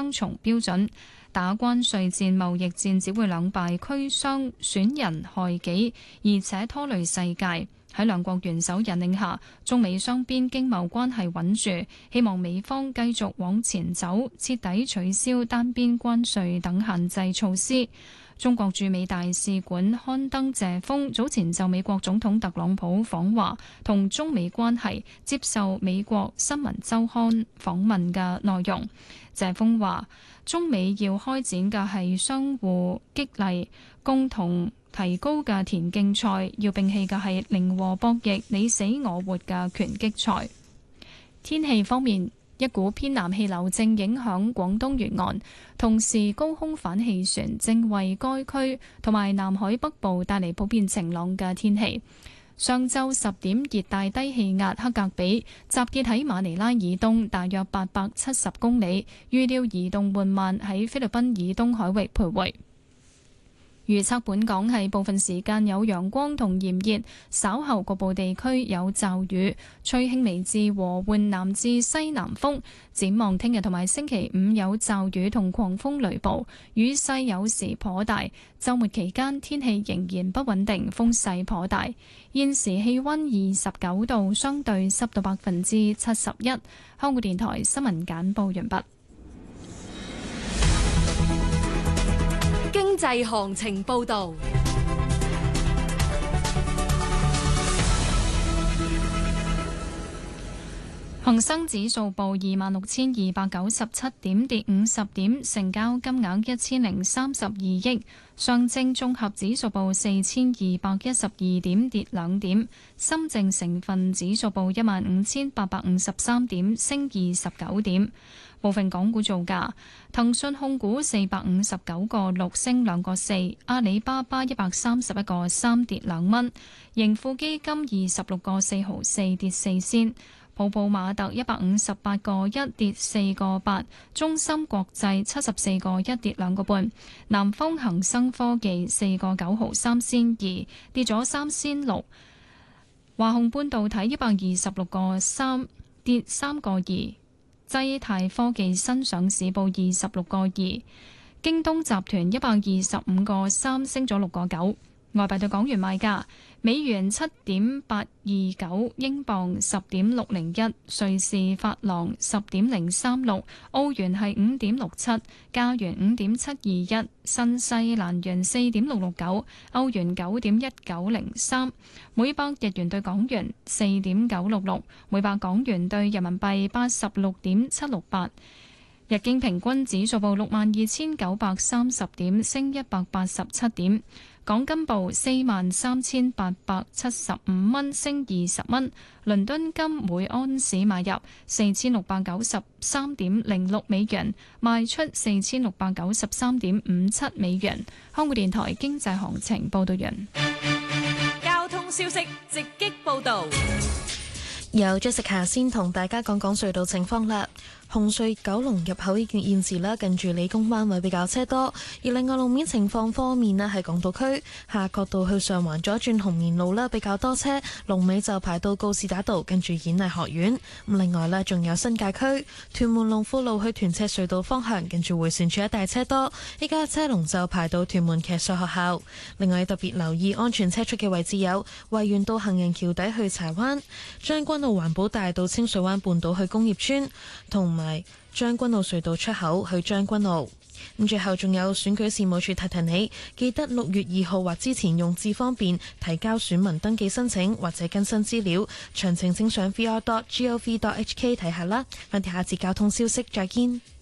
雙重標準。打關稅戰、貿易戰只會兩敗俱傷，損人害己，而且拖累世界。喺兩國元首引領下，中美雙邊經貿關係穩住，希望美方繼續往前走，徹底取消單邊關稅等限制措施。中國駐美大使館刊登謝鋒早前就美國總統特朗普訪華同中美關係接受美國新聞週刊訪問嘅內容。謝鋒話：中美要開展嘅係相互激勵、共同提高嘅田徑賽，要摒棄嘅係零和博弈、你死我活嘅拳擊賽。天氣方面，一股偏南氣流正影響廣東沿岸，同時高空反氣旋正為該區同埋南海北部帶嚟普遍晴朗嘅天氣。上晝10點，熱帶低氣壓克格比集結喺馬尼拉以東大約870公里，預料移動緩慢喺菲律賓以東海域徘徊。預測本港係部分時間有陽光同炎熱，稍後局部地區有驟雨，吹輕微至和緩南至西南風。展望聽日同埋星期五有驟雨同狂風雷暴，雨勢有時頗大。週末期間天氣仍然不穩定，風勢頗大。現時氣溫29度，相對濕度71%。香港電台新聞簡報完畢。 經濟行情報道， 恒生指數報26,297點，跌50點，成交金額1032億。上證綜合指數報4,212點，跌2點。深證成分指數報15,853點，升29點。部分港股造價：騰訊控股459.6升2個4，阿里巴巴131個3跌2蚊，盈富基金26個4毫4跌4仙，普普馬特158個1跌4個8，中芯國際74個1跌2個半，南方恒生科技4個9毫3仙2跌咗3仙6，華虹半導體126個3跌3個2。濟泰科技新上市報26個2，京東集團125個3升咗6個9。外幣對港元賣價：美元7.829，英鎊10.601，瑞士法郎10.036，澳元係5.67，加元5.721，新西蘭元4.669，歐元9.1903，每百日元對港元4.966，每百港元對人民幣86.768。日經平均指數報62,930點，升187點。港金報43,875蚊，升20蚊。倫敦金每安士買入4,693.06美元，賣出4,693.57美元。香港電台經濟行情報道完。 交通消息直擊報道。 由 Jessica 先同大家講講隧道情況啦。紅隧九龍入口現時啦，近住理工灣位比較車多。而另外路面情況方面咧，喺港島區夏慤道去上環左轉紅棉路啦，比較多車，龍尾就排到告士打道，近住演藝學院。咁另外咧，仲有新界區屯門龍富路去屯赤隧道方向，近住迴旋處一帶車多，依家車龍就排到屯門騎術學校。另外特別留意安全車速嘅位置有維園道行人橋底去柴灣、將軍澳環保大道清水灣半島去工業村，同埋將軍澳隧道出口去將軍澳。咁最後仲有選舉事務處提提你，記得6月2號或之前用智方便提交選民登記申請或者更新資料，詳情請上 vr.gov.hk 睇下啦。我哋下次交通消息再見。